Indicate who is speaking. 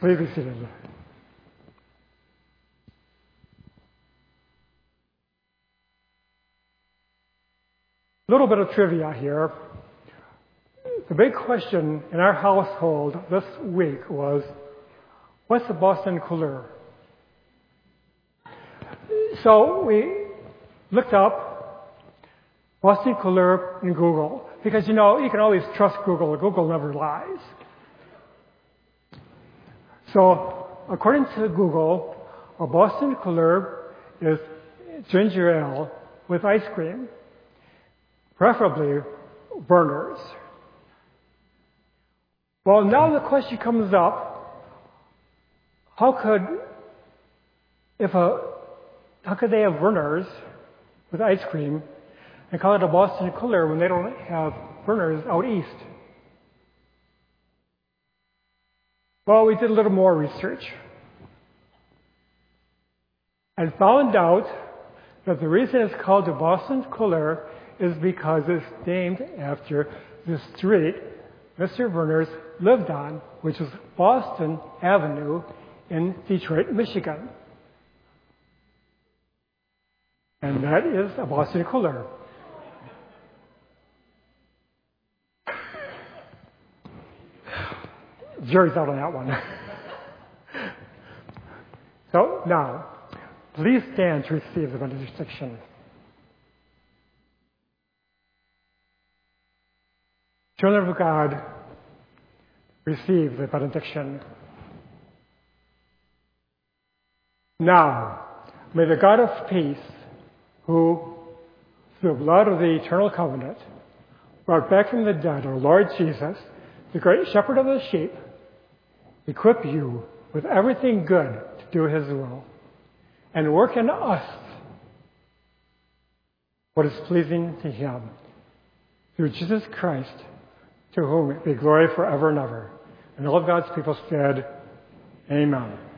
Speaker 1: Please be seated. A little bit of trivia here. The big question in our household this week was, what's a Boston cooler? So we looked up Boston cooler in Google, because you can always trust Google. Google never lies. So according to Google, a Boston cooler is ginger ale with ice cream, preferably Vernors. Well, now the question comes up, how could they have Vernors with ice cream and call it a Boston cooler when they don't have Vernors out east? Well, we did a little more research and found out that the reason it's called the Boston cooler is because it's named after the street Mr. Vernors lived on, which is Boston Avenue in Detroit, Michigan. And that is a Boston cooler. Jury's out on that one. So now, please stand to receive the benediction. Children of God, receive the benediction. Now, may the God of peace, who, through the blood of the eternal covenant, brought back from the dead our Lord Jesus, the great shepherd of the sheep, equip you with everything good to do his will, and work in us what is pleasing to him. Through Jesus Christ, to whom be glory forever and ever. And all of God's people said, Amen.